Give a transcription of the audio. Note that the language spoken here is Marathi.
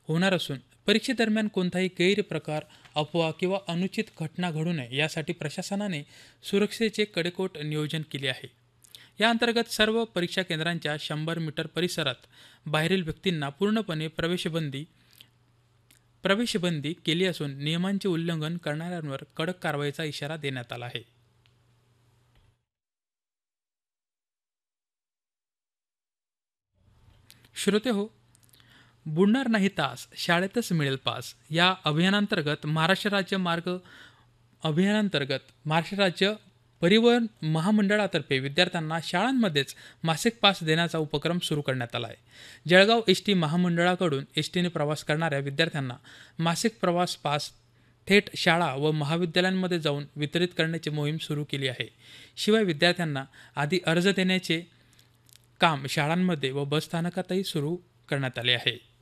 होणार असून परीक्षेदरम्यान कोणताही गैरप्रकार, अफवा किंवा अनुचित घटना घडू नये यासाठी प्रशासनाने सुरक्षेचे कडेकोट नियोजन केले आहे. या अंतर्गत सर्व परीक्षा केंद्रांच्या 100 मीटर परिसरात बाहेरील व्यक्तींना पूर्णपणे प्रवेशबंदी केली असून नियमांचे उल्लंघन करणाऱ्यांवर कडक कारवाईचा इशारा देण्यात आला आहे. श्रोते हो, बुडणार नाही तास, शाळेतच मिळेल पास या अभियानांतर्गत महाराष्ट्र राज्य परिवहन महामंडळातर्फे विद्यार्थ्यांना शाळांमध्येच मासिक पास देण्याचा उपक्रम सुरू करण्यात आला आहे. जळगाव एसटी महामंडळाकडून एसटीने प्रवास करणाऱ्या विद्यार्थ्यांना मासिक प्रवास पास थेट शाळा व महाविद्यालयांमध्ये जाऊन वितरित करण्याची मोहीम सुरू केली आहे. शिवाय विद्यार्थ्यांना आधी अर्ज देण्याचे काम शाळांमध्ये व बसस्थानकातही सुरू करण्यात आले आहे.